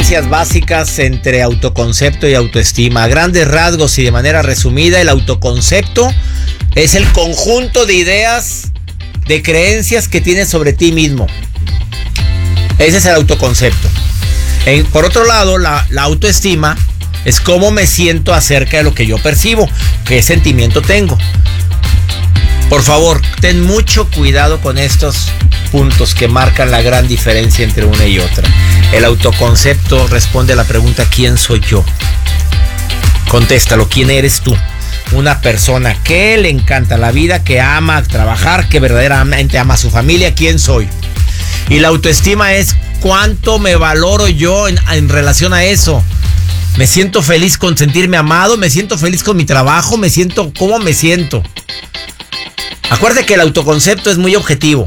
diferencias básicas entre autoconcepto y autoestima. A grandes rasgos y de manera resumida, el autoconcepto es el conjunto de ideas, de creencias que tienes sobre ti mismo. Ese es el autoconcepto. Por otro lado, la autoestima es cómo me siento acerca de lo que yo percibo, qué sentimiento tengo. Por favor, ten mucho cuidado con estos puntos que marcan la gran diferencia entre una y otra. El autoconcepto responde a la pregunta ¿quién soy yo? Contéstalo, ¿quién eres tú? Una persona que le encanta la vida, que ama trabajar, que verdaderamente ama a su familia, ¿quién soy? Y la autoestima es cuánto me valoro yo en relación a eso. Me siento feliz con sentirme amado, me siento feliz con mi trabajo, ¿cómo me siento? Acuérdate que el autoconcepto es muy objetivo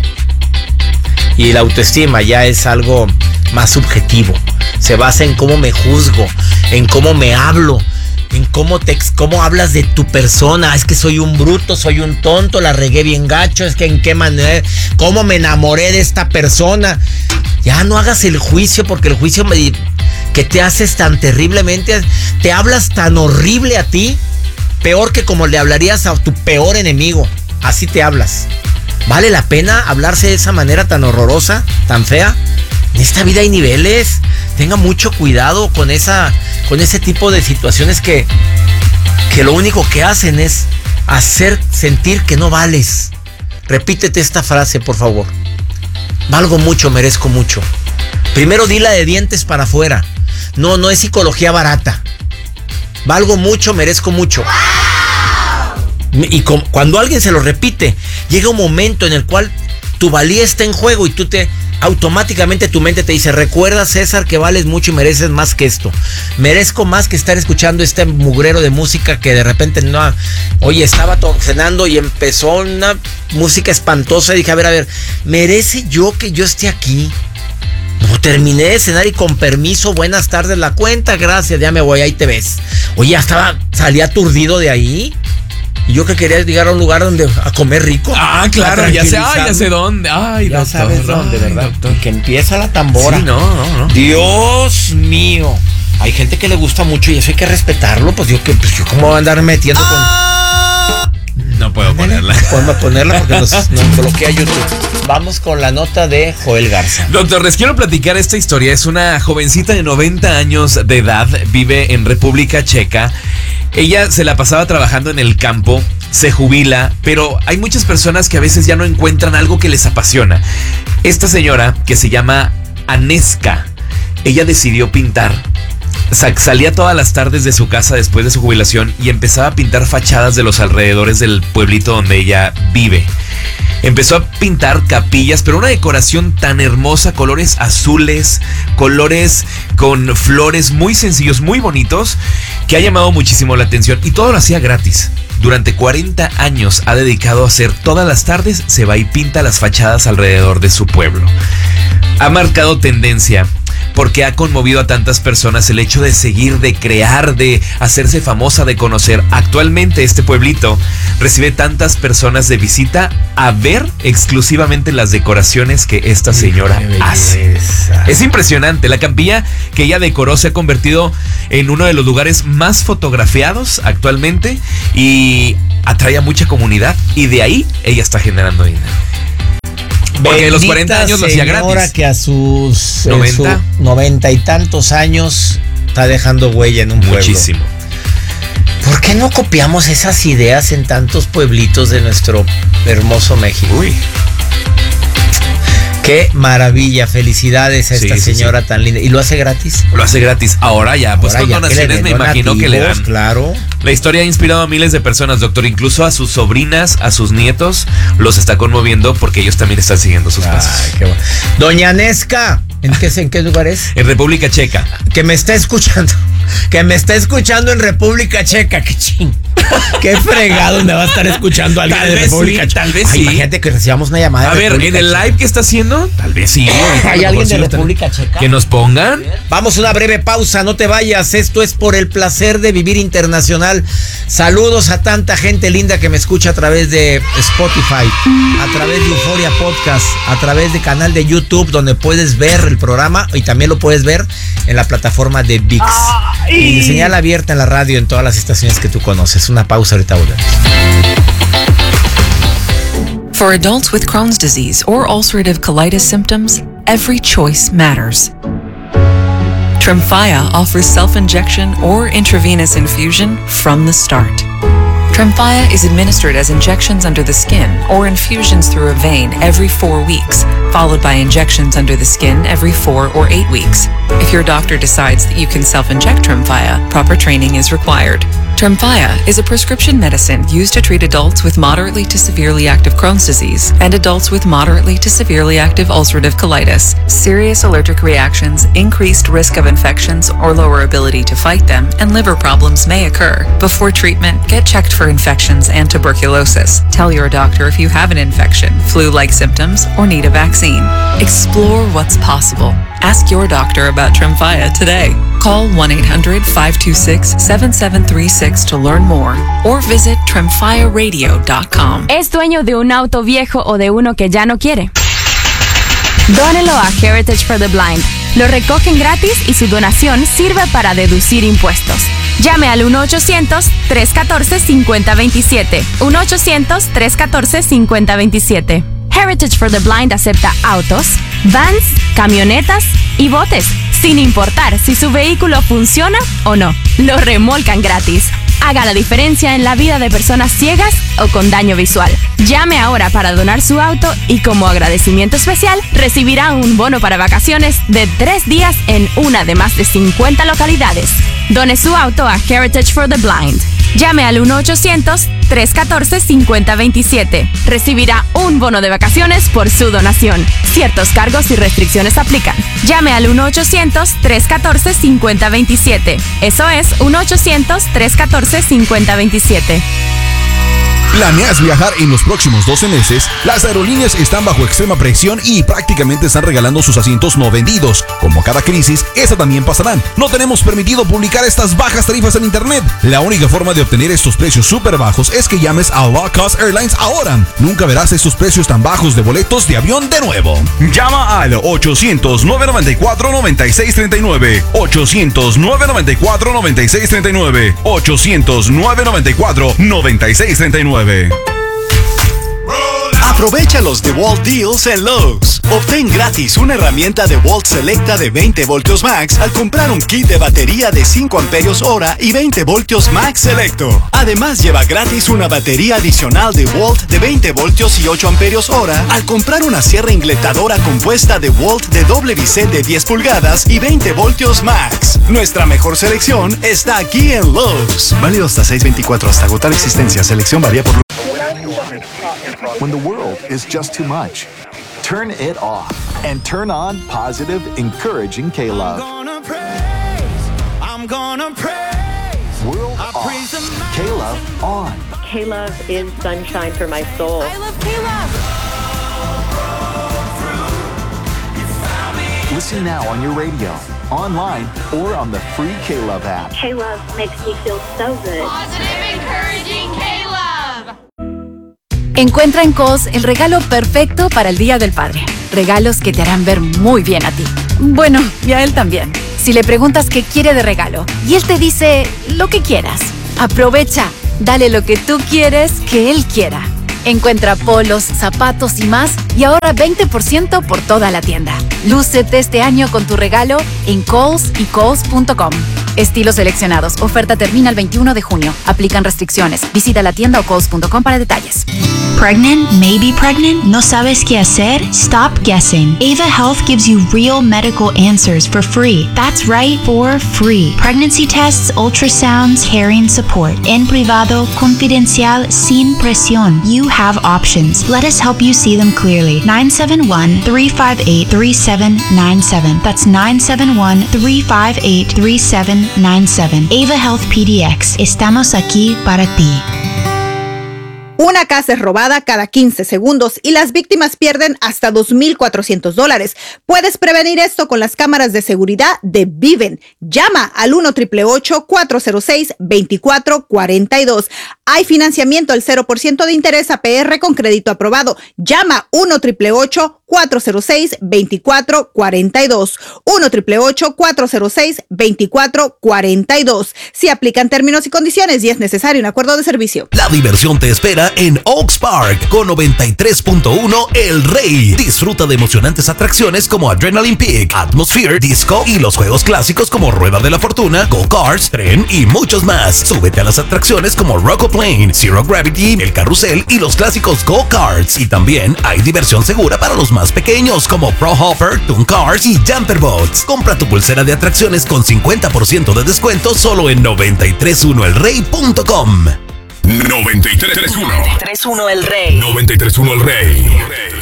y la autoestima ya es algo más subjetivo. Se basa en cómo me juzgo, en cómo me hablo, en cómo hablas de tu persona. Es que soy un bruto, soy un tonto, la regué bien gacho, es que en qué manera, cómo me enamoré de esta persona. Ya no hagas el juicio, porque el juicio que te haces tan terriblemente, te hablas tan horrible a ti, peor que como le hablarías a tu peor enemigo. Así te hablas. ¿Vale la pena hablarse de esa manera tan horrorosa, tan fea? En esta vida hay niveles. Tenga mucho cuidado con ese tipo de situaciones que lo único que hacen es hacer sentir que no vales. Repítete esta frase, por favor. Valgo mucho, merezco mucho. Primero dila de dientes para afuera. No es psicología barata. Valgo mucho, merezco mucho. Y cuando alguien se lo repite, llega un momento en el cual tu valía está en juego y automáticamente tu mente te dice, recuerda, César, que vales mucho y mereces más que esto. Merezco más que estar escuchando este mugrero de música que de repente no. Oye, estaba cenando y empezó una música espantosa y dije, a ver, ¿merece yo que yo esté aquí? No, terminé de cenar y con permiso, buenas tardes, la cuenta, gracias, ya me voy, ahí te ves. Oye, salí aturdido de ahí. Y yo que quería llegar a un lugar a comer rico. Ah, claro, ya sé dónde. Ay, ya doctor, sabes dónde, ¿verdad? Doctor. Y que empieza la tambora. Sí, no. Dios mío. Hay gente que le gusta mucho y eso hay que respetarlo. Pues yo cómo voy a andar metiendo con... No puedo ponerla. Podemos ponerla porque nos bloquea YouTube. Vamos con la nota de Joel Garza. Doctor, les quiero platicar esta historia. Es una jovencita de 90 años de edad. Vive en República Checa. Ella se la pasaba trabajando en el campo, se jubila, pero hay muchas personas que a veces ya no encuentran algo que les apasiona. Esta señora, que se llama Aneska, ella decidió pintar. Salía todas las tardes de su casa después de su jubilación y empezaba a pintar fachadas de los alrededores del pueblito donde ella vive. Empezó a pintar capillas, pero una decoración tan hermosa, colores azules, colores con flores muy sencillos, muy bonitos, que ha llamado muchísimo la atención y todo lo hacía gratis. Durante 40 años ha dedicado a hacer todas las tardes, se va y pinta las fachadas alrededor de su pueblo. Ha marcado tendencia porque ha conmovido a tantas personas el hecho de seguir, de crear, de hacerse famosa, de conocer. Actualmente este pueblito recibe tantas personas de visita a ver exclusivamente las decoraciones que esta señora hace. Es impresionante. La capilla que ella decoró se ha convertido en uno de los lugares más fotografiados actualmente y atrae a mucha comunidad y de ahí ella está generando dinero. Porque a los 40 años lo hacía gratis. Ahora que a sus 90. 90 y tantos años está dejando huella en un pueblo. Muchísimo. ¿Por qué no copiamos esas ideas en tantos pueblitos de nuestro hermoso México? Uy. Qué maravilla, felicidades a esta señora tan linda. ¿Y lo hace gratis? Lo hace gratis. Ahora ya, pues con donaciones me imagino que le dan. Claro. La historia ha inspirado a miles de personas, doctor. Incluso a sus sobrinas, a sus nietos, los está conmoviendo porque ellos también están siguiendo sus pasos. Ay, qué bueno. Doña Aneska, ¿en qué lugar es? En República Checa. Que me está escuchando en República Checa, qué ching. Qué fregado me va a estar escuchando alguien de República Checa. Tal vez Ay, sí. Imagínate que recibamos una llamada. A ver, en el live que está haciendo, tal vez sí. ¿Hay alguien de República Checa? Que nos pongan. Vamos a una breve pausa, no te vayas. Esto es por el placer de vivir internacional. Saludos a tanta gente linda que me escucha a través de Spotify, a través de Euforia Podcast, a través de canal de YouTube, donde puedes ver el programa y también lo puedes ver en la plataforma de ViX. Y señal abierta en la radio en todas las estaciones que tú conoces. Una pausa, ahorita volvemos. For adults with Crohn's disease or ulcerative colitis symptoms, every choice matters. Tremfya offers self-injection or intravenous infusion from the start. Tremfya is administered as injections under the skin or infusions through a vein every 4 weeks, followed by injections under the skin every 4 or 8 weeks. If your doctor decides that you can self-inject Tremfya, proper training is required. Tremfya is a prescription medicine used to treat adults with moderately to severely active Crohn's disease and adults with moderately to severely active ulcerative colitis. Serious allergic reactions, increased risk of infections or lower ability to fight them, and liver problems may occur. Before treatment, get checked for infections and tuberculosis. Tell your doctor if you have an infection, flu-like symptoms, or need a vaccine. Explore what's possible. Ask your doctor about Tremfya today. Call 1-800-526-7736 to learn more or visit tremfyaradio.com. ¿Es dueño de un auto viejo o de uno que ya no quiere? Dónelo a Heritage for the Blind. Lo recogen gratis y su donación sirve para deducir impuestos. Llame al 1-800-314-5027. 1-800-314-5027. Heritage for the Blind acepta autos, vans, camionetas y botes, sin importar si su vehículo funciona o no. Lo remolcan gratis. Haga la diferencia en la vida de personas ciegas o con daño visual. Llame ahora para donar su auto y como agradecimiento especial recibirá un bono para vacaciones de 3 días en una de más de 50 localidades. Done su auto a Heritage for the Blind. Llame al 1-800-314-5027. Recibirá un bono de vacaciones por su donación. Ciertos cargos y restricciones aplican. Llame al 1-800-314-5027. Eso es 1-800-314-5027. ¿Planeas viajar en los próximos 12 meses? Las aerolíneas están bajo extrema presión y prácticamente están regalando sus asientos no vendidos. Como cada crisis, esa también pasará. No tenemos permitido publicar estas bajas tarifas en internet. La única forma de obtener estos precios súper bajos es que llames a Low Cost Airlines ahora. Nunca verás estos precios tan bajos de boletos de avión de nuevo. Llama al 800-994-9639. 800-994-9639. 800-994-9639. Aprovecha los DeWalt Deals en Lowe's. Obtén gratis una herramienta DeWalt Selecta de 20 voltios max al comprar un kit de batería de 5 amperios hora y 20 voltios max selecto. Además, lleva gratis una batería adicional DeWalt de 20 voltios y 8 amperios hora al comprar una sierra ingletadora compuesta DeWalt de doble bisel de 10 pulgadas y 20 voltios max. Nuestra mejor selección está aquí en Lowe's. Válido hasta 6/24 hasta agotar existencia. Selección varía por... When the world is just too much, turn it off and turn on positive, encouraging K-Love. I'm gonna praise. World off. K-Love on. K-Love is sunshine for my soul. I love K-Love. Listen now on your radio, online, or on the free K-Love app. K-Love makes me feel so good. Positive, encouraging K-Love. Encuentra en Kohl's el regalo perfecto para el Día del Padre. Regalos que te harán ver muy bien a ti. Bueno, y a él también. Si le preguntas qué quiere de regalo y él te dice lo que quieras, aprovecha. Dale lo que tú quieres que él quiera. Encuentra polos, zapatos y más y ahorra 20% por toda la tienda. Lúcete este año con tu regalo en Kohl's y Kohl's.com. Estilos seleccionados. Oferta termina el 21 de junio. Aplican restricciones. Visita la tienda o Kohl's.com para detalles. Pregnant? Maybe pregnant? ¿No sabes qué hacer? Stop guessing. Ava Health gives you real medical answers for free. That's right, for free. Pregnancy tests, ultrasounds, caring support. En privado, confidencial, sin presión. You have options. Let us help you see them clearly. 971-358-3797. That's 971-358-3797. 8797. Ava Health PDX. Estamos aquí para ti. Una casa es robada cada 15 segundos y las víctimas pierden hasta $2,400. Puedes prevenir esto con las cámaras de seguridad de Viven. Llama al 1-888-406-2442. Hay financiamiento al 0% de interés APR con crédito aprobado. Llama 1-888-406-2442. 1-888-406-2442. Si aplican términos y condiciones y es necesario un acuerdo de servicio. La diversión te espera en Oaks Park con 93.1 El Rey. Disfruta de emocionantes atracciones como Adrenaline Peak, Atmosphere, Disco y los juegos clásicos como Rueda de la Fortuna, Go-Karts, Tren y muchos más. Súbete a las atracciones como Roco Plane, Zero Gravity, el Carrusel y los clásicos Go-Karts. Y también hay diversión segura para los más pequeños como Pro Hopper, Toon Cars y Jumper Boats. Compra tu pulsera de atracciones con 50% de descuento solo en 931elrey.com. 93.1 El Rey. 93.1 El Rey.